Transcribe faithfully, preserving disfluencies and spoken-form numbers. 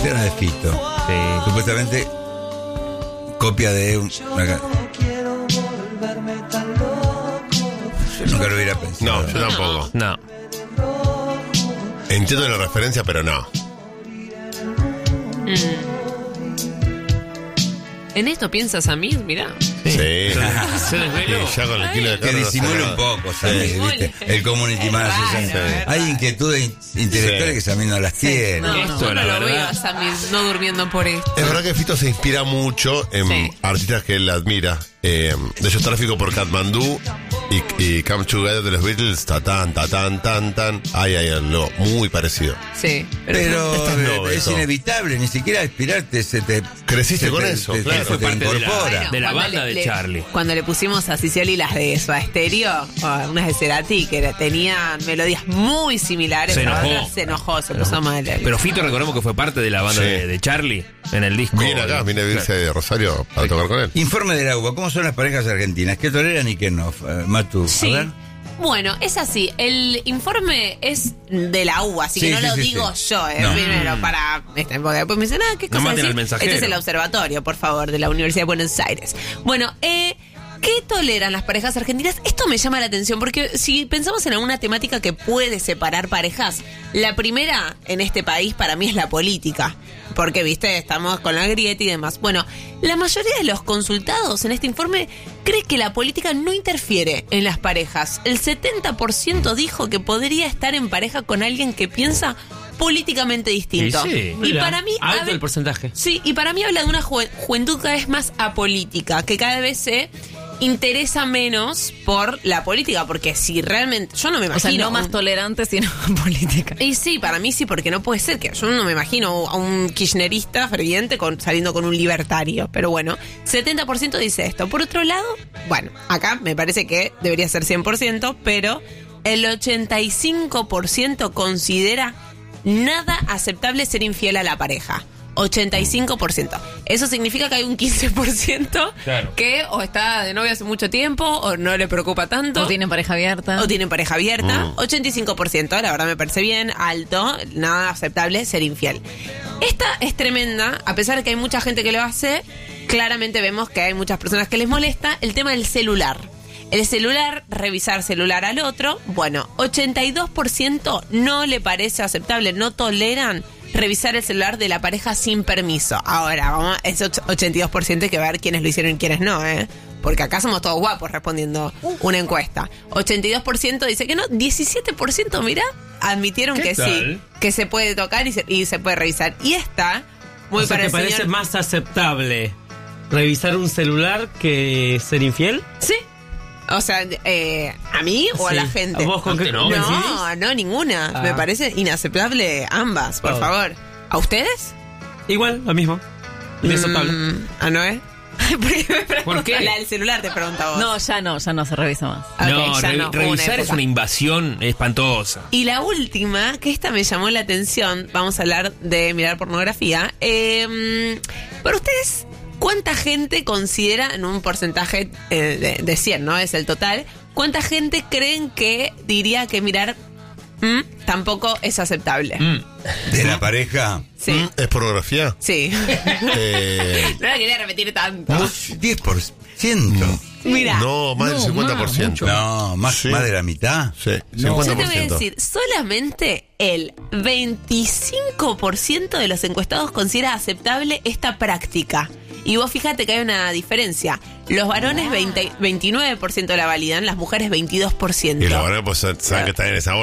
Cristiana de Fito. Sí. Supuestamente copia de un, una, yo nunca lo hubiera pensado. No, yo tampoco. No. Entiendo la referencia, pero no. Mm. ¿En esto piensas a mí? Mirá. Sí. Se desveló. Sí, ya con el kilo de Que carne no sé disimule nada. un poco, ¿sabes? Sí. ¿Viste? El community Es manager. raro, ¿sabes? es raro. Hay inquietudes in- intelectuales Sí. que Samir no las tiene. No, Esto, yo la no lo verdad. veo a Samir no durmiendo por esto. Es verdad que Fito se inspira mucho en Sí. artistas que él admira. Eh, de hecho, Tráfico por Katmandú y, y Come Together de los Beatles, ta tan, ta tan, tan, tan. Ay, ay, ay, no, muy parecido. Sí. Pero Estás eh, loco, es eso. inevitable, ni siquiera inspirarte se te... Creciste se con te- eso, te- claro. se te Fue parte de la- incorpora. de la Cuando banda de Charlie. Cuando le pusimos a Cicioli las de Soda Stereo, o unas de Cerati, que era- tenían melodías muy similares, Se la enojó. otra se enojó, se puso mal. Pero Fito, recordemos que fue parte de la banda Sí. de, de Charlie en el disco. Viene acá, viene a irse de Rosario para tocar con él. Informe del agua, ¿cómo son las parejas argentinas? ¿Qué toleran y qué no? Eh, Matu, Sí. a ver. Bueno, es así. El informe es de la U, así Sí, que no sí, lo sí, digo sí. yo, eh, No. primero, para... este, porque después me dicen, ah, ¿qué No cosa maten decís? al mensajero. Este es el observatorio, por favor, de la Universidad de Buenos Aires. Bueno, eh... ¿qué toleran las parejas argentinas? Esto me llama la atención porque si pensamos en alguna temática que puede separar parejas, la primera en este país para mí es la política. Porque, viste, estamos con la grieta y demás. Bueno, la mayoría de los consultados en este informe cree que la política no interfiere en las parejas. El setenta por ciento dijo que podría estar en pareja con alguien que piensa políticamente distinto. Y sí, y mira, para mí... alto habla- el porcentaje. Sí, y para mí habla de una ju- juventud cada vez más apolítica, que cada vez se interesa menos por la política, porque si realmente... Yo no me O imagino... sea, no más un- tolerante, sino política. y sí, para mí sí, porque no puede ser que yo no me imagino a un kirchnerista ferviente con, saliendo con un libertario. Pero bueno, setenta por ciento dice esto. Por otro lado, bueno, acá me parece que debería ser cien por ciento, pero el ochenta y cinco por ciento considera nada aceptable ser infiel a la pareja. ochenta y cinco por ciento. Eso significa que hay un quince por ciento Claro. que o está de novia hace mucho tiempo o no le preocupa tanto. No tienen pareja abierta. O tienen pareja abierta, Mm. ochenta y cinco por ciento, la verdad me parece bien, alto, nada aceptable ser infiel. Esta es tremenda, a pesar de que hay mucha gente que lo hace, claramente vemos que hay muchas personas que les molesta el tema del celular. El celular, revisar celular al otro, bueno, ochenta y dos por ciento no le parece aceptable, no toleran revisar el celular de la pareja sin permiso. Ahora, vamos, ese och- ochenta y dos por ciento hay que ver quiénes lo hicieron y quiénes no, ¿eh? Porque acá somos todos guapos respondiendo una encuesta. ochenta y dos por ciento dice que no, diecisiete por ciento, mira, admitieron ¿Qué que tal? sí, que se puede tocar y se, y se puede revisar. Y esta, muy O sea, para ¿te el parece señor- más aceptable revisar un celular que ser infiel? Sí. O sea, eh, ¿a mí o a Sí. la gente? ¿A vos con qué No, coincidís? No, no, ninguna. Ah. Me parece inaceptable ambas, por Oh. favor. ¿A ustedes? Igual, lo mismo. Inaceptable. Mm, ¿A Noé? Porque me pregunta- ¿Por qué? La del celular te pregunta vos. No, ya no, ya no se revisa más. Ok, no, ya revi- no, hubo una revisar es época. una invasión espantosa. Y la última, que esta me llamó la atención, vamos a hablar de mirar pornografía. Eh, para ustedes, ¿cuánta gente considera, en un porcentaje eh, de, de cien, ¿no? Es el total. ¿Cuánta gente creen que diría que mirar mm, tampoco es aceptable? Mm. De la pareja, Sí. Mm, ¿Es pornografía? Sí. Eh, No la quería repetir tanto. diez por ciento. Mira. no, más del No, cincuenta por ciento. No, más, Sí. más de la mitad. Sí, Yo cincuenta te por voy a ciento. decir, solamente el veinticinco por ciento de los encuestados considera aceptable esta práctica. Y vos fíjate que hay una diferencia. Los varones veinte, veintinueve por ciento la validan, las mujeres veintidós por ciento. Y la verdad, pues saben que están en esa